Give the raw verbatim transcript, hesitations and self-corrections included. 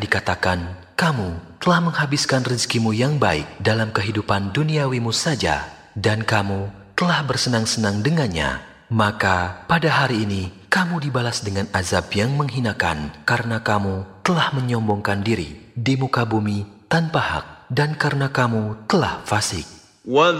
dikatakan, kamu telah menghabiskan rezekimu yang baik dalam kehidupan duniawimu saja, dan kamu telah bersenang-senang dengannya, maka pada hari ini kamu dibalas dengan azab yang menghinakan karena kamu telah menyombongkan diri di muka bumi tanpa hak dan karena kamu telah fasik.